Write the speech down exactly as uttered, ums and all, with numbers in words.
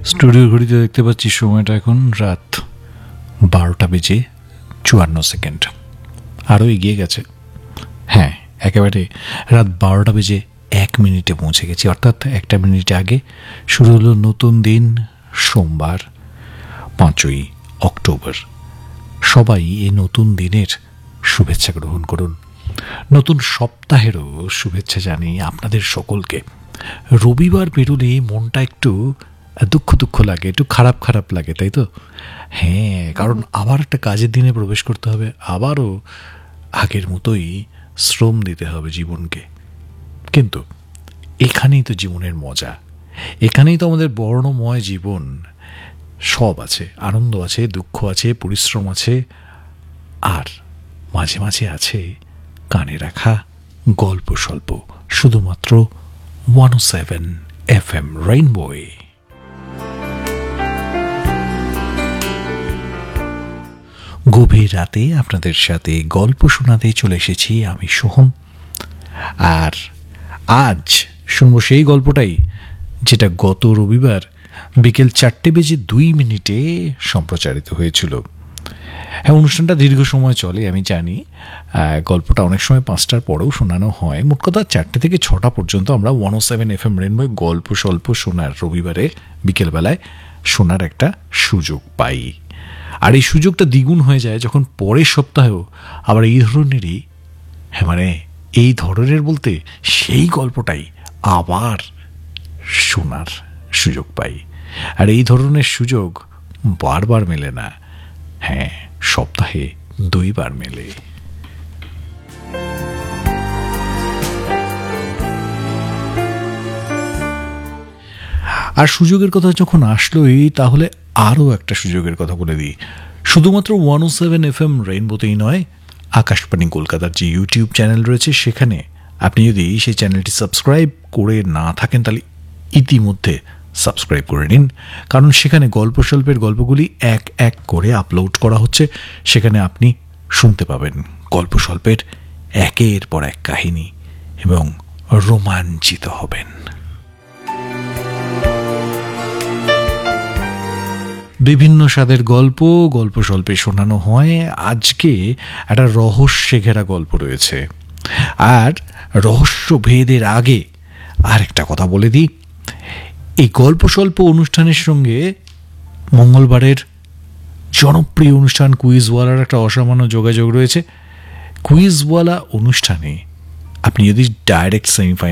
Studio ঘড়িতে দেখতে পাচ্ছি সময়টা এখন রাত বারোটা বেজে চুয়ান্ন সেকেন্ড। আরও এগিয়ে গেছে, হ্যাঁ একেবারে রাত বারোটা বেজে এক মিনিটে পৌঁছে গেছি, অর্থাৎ একটা মিনিট আগে শুরু হলো নতুন দিন, সোমবার পাঁচই অক্টোবর। সবাই এই নতুন দিনের শুভেচ্ছা গ্রহণ করুন, নতুন সপ্তাহেরও শুভেচ্ছা জানি আপনাদের সকলকে। রবিবার পেরোলে মনটা একটু দুঃখ দুঃখ লাগে, একটু খারাপ খারাপ লাগে, তাই তো? হ্যাঁ, কারণ আবার একটা কাজের দিনে প্রবেশ করতে হবে, আবারও আগের মতোই শ্রম দিতে হবে জীবনকে। কিন্তু এখানেই তো জীবনের মজা, এখানেই তো আমাদের বর্ণময় জীবন। সব আছে, আনন্দ আছে, দুঃখ আছে, পরিশ্রম আছে, আর মাঝে মাঝে আছে কানে রাখা গল্প স্বল্প, শুধুমাত্র ওয়ান ও সেভেন এফ এম রেইনবোয়ে। গভীর রাতে আপনাদের সাথে গল্প শোনাতে চলে এসেছি আমি সোহম, আর আজ শুনবো সেই গল্পটাই যেটা গত রবিবার বিকেল চারটে বেজে দুই মিনিটে সম্প্রচারিত হয়েছিল। হ্যাঁ, অনুষ্ঠানটা দীর্ঘ সময় চলে আমি জানি, গল্পটা অনেক সময় পাঁচটার পরেও শোনানো হয়। মোট কথা চারটে থেকে ছটা পর্যন্ত আমরা ওয়ান ও সেভেন এফ এম রেইনবোয় গল্প স্বল্প শোনার, রবিবারে বিকেলবেলায় শোনার একটা সুযোগ পাই। আর এই সুযোগটা দ্বিগুণ হয়ে যায় যখন পরের সপ্তাহেও আবার এই ধরনেরই, হ্যাঁ মানে এই ধরনের বলতে সেই গল্পটাই আবার শোনার সুযোগ পাই। আর এই ধরনের সুযোগ বারবার মেলে না, হ্যাঁ সপ্তাহে দুইবার মেলে। আর সুযোগের কথা যখন আসলোই, তাহলে আরও একটা সুযোগের কথা বলে দিই। শুধুমাত্র ওয়ান ও সেভেন এফ এম রেইনবোতেই নয়, আকাশবাণী কলকাতার যে ইউটিউব চ্যানেল রয়েছে সেখানে আপনি যদি সেই চ্যানেলটি সাবস্ক্রাইব করে না থাকেন তাহলে ইতিমধ্যে সাবস্ক্রাইব করে নিন, কারণ সেখানে গল্প স্বল্পের গল্পগুলি এক এক করে আপলোড করা হচ্ছে। সেখানে আপনি শুনতে পাবেন গল্প স্বল্পের একের পর এক কাহিনী এবং রোমাঞ্চিত হবেন। বিভিন্ন স্বাদের গল্প গল্প স্বল্পে শোনানো হয়। আজকে একটা রহস্যে ঘেরা গল্প রয়েছে, আর রহস্য ভেদের আগে আর একটা কথা বলে দিই, এই গল্প স্বল্প অনুষ্ঠানের সঙ্গে মঙ্গলবারের জনপ্রিয় অনুষ্ঠান কুইজওয়ালার একটা অসামান্য যোগাযোগ রয়েছে। কুইজওয়ালা অনুষ্ঠানে আপনি যদি ডাইরেক্ট সেমিফাইনাল